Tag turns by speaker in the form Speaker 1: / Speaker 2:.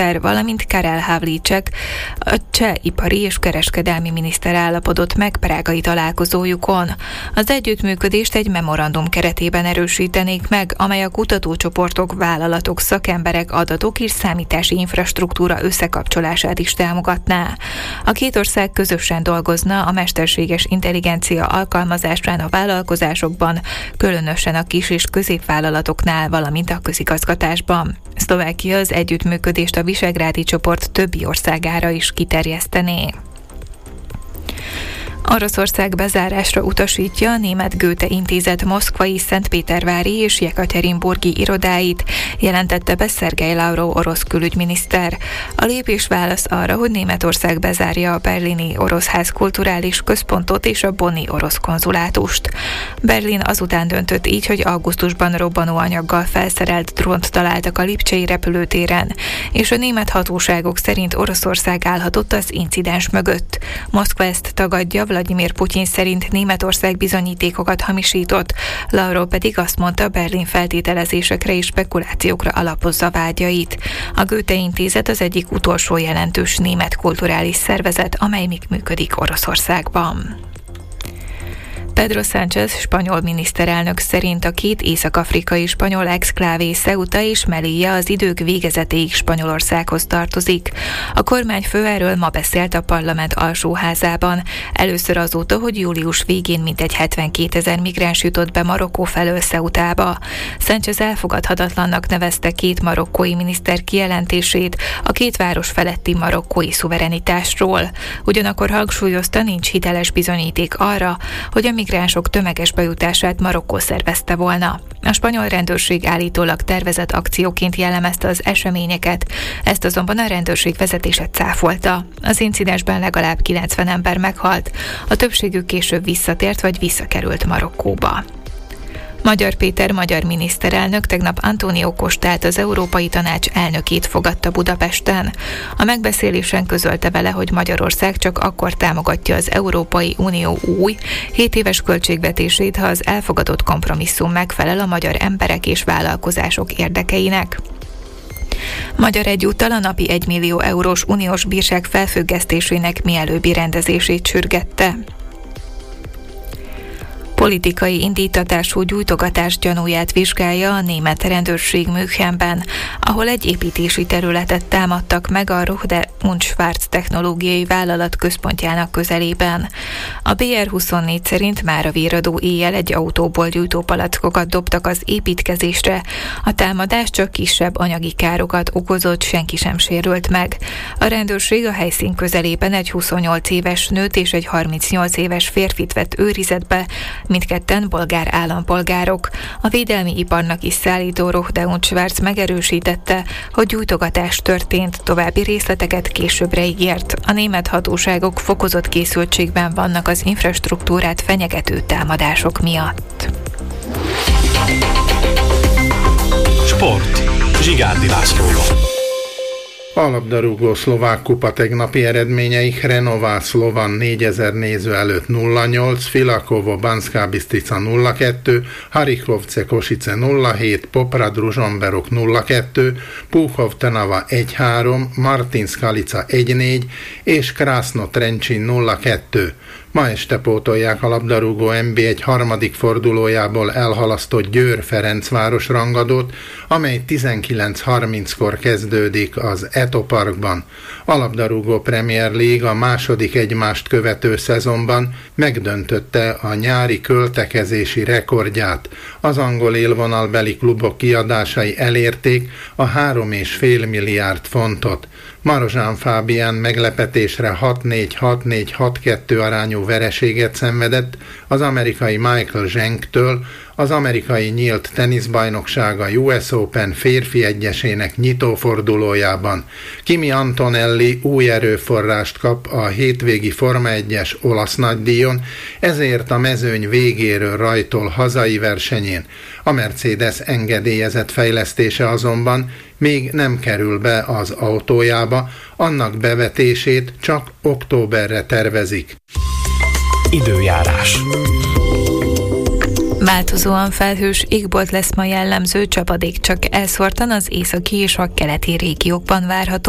Speaker 1: miniszter, valamint Karel Havlíček, a cseh ipari és kereskedelmi miniszter állapodott meg prágai találkozójukon. Az együttműködést egy memorandum keretében erősítenék meg, amely a kutatócsoportok, vállalatok, szakemberek, adatok és számítási infrastruktúra összekapcsolását is támogatná. A két ország közösen dolgozna a mesterséges intelligencia alkalmazásán a vállalkozásokban, különösen a kis- és középvállalatoknál, valamint a közigazgatásban. Szlovákia az együttműködést a visegrádi csoport többi országára is kiterjesztené. Oroszország bezárásra utasítja a Német Goethe Intézet moszkvai, szentpétervári és jekaterinburgi irodáit, jelentette be Szergej Lavrov orosz külügyminiszter. A lépés válasz arra, hogy Németország bezárja a berlini oroszház kulturális központot és a bonni orosz konzulátust. Berlin azután döntött így, hogy augusztusban robbanóanyaggal felszerelt drónt találtak a lipcsei repülőtéren, és a német hatóságok szerint Oroszország állhatott az incidens mögött. Moszkva ezt tagadja, Vladimir Putyin szerint Németország bizonyítékokat hamisított, Lavrov pedig azt mondta, Berlin feltételezésekre és spekulációkra alapozza vágyait. A Goethe Intézet az egyik utolsó jelentős német kulturális szervezet, amely még működik Oroszországban. Pedro Sánchez spanyol miniszterelnök szerint a két észak-afrikai spanyol exklávé Ceuta és Melilla az idők végezetéig Spanyolországhoz tartozik. A kormányfő erről ma beszélt a parlament alsóházában. Először azóta, hogy július végén mintegy 72 000 migráns jutott be Marokkó felől Ceutába. Sánchez elfogadhatatlannak nevezte két marokkói miniszter kijelentését a két város feletti marokkói szuverenitásról. Ugyanakkor hangsúlyozta, nincs hiteles bizonyíték arra, hogy a migránsok tömeges bejutását Marokkó szervezte volna. A spanyol rendőrség állítólag tervezett akcióként jellemezte az eseményeket, ezt azonban a rendőrség vezetése cáfolta. Az incidensben legalább 90 ember meghalt, a többségük később visszatért vagy visszakerült Marokkóba. Magyar Péter magyar miniszterelnök tegnap António Costát, az Európai Tanács elnökét fogadta Budapesten. A megbeszélésen közölte vele, hogy Magyarország csak akkor támogatja az Európai Unió új, 7 éves költségvetését, ha az elfogadott kompromisszum megfelel a magyar emberek és vállalkozások érdekeinek. Magyar egyúttal a napi 1 millió eurós uniós bírság felfüggesztésének mielőbbi rendezését sürgette. Politikai indítatású gyújtogatás gyanúját vizsgálja a német rendőrség Münchenben, ahol egy építési területet támadtak meg a Rohde & Schwarz technológiai vállalat központjának közelében. A BR24 szerint mára virradó éjjel egy autóból gyújtópalackokat dobtak az építkezésre. A támadás csak kisebb anyagi károkat okozott, senki sem sérült meg. A rendőrség a helyszín közelében egy 28 éves nőt és egy 38 éves férfit vett őrizetbe, mindketten bolgár állampolgárok. A védelmi iparnak is szállító Rohde & Schwarz megerősítette, hogy gyújtogatás történt, további részleteket későbbre ígért. A német hatóságok fokozott készültségben vannak az infrastruktúrát fenyegető támadások miatt.
Speaker 2: Sport. Zsigárdi Lászlóval.
Speaker 3: A labdarúgó szlovák kupa tegnapi eredményei: Hrenová Szlovan 4000 néző előtt 0-8, Filakovo Banská Bystrica 0-2, Harichovce Košice 0-7, Poprad Ružomberok 0-2, Púchov Trnava 1-3, Martin Skalica 1-4 és Krasno Trencsin 0-2. Ma este pótolják a labdarúgó NB1 harmadik fordulójából elhalasztott Győr-Ferencváros rangadót, amely 19:30-kor kezdődik az Eto Parkban. A labdarúgó Premier League a második egymást követő szezonban megdöntötte a nyári költekezési rekordját. Az angol élvonalbeli klubok kiadásai elérték a 3,5 milliárd fontot. Marozsán Fábián meglepetésre 6-4, 6-4, 6-2 arányú vereséget szenvedett az amerikai Michael Zsenktől, az amerikai nyílt teniszbajnoksága US Open férfi egyesének nyitófordulójában. Kimi Antonelli új erőforrást kap a hétvégi Forma 1-es olasz nagydíjon, ezért a mezőny végéről rajtol hazai versenyén. A Mercedes engedélyezett fejlesztése azonban még nem kerül be az autójába, annak bevetését csak októberre tervezik.
Speaker 2: Időjárás.
Speaker 1: Változóan felhős égbolt lesz ma jellemző, csapadék csak elszórtan az északi és a keleti régiókban várható.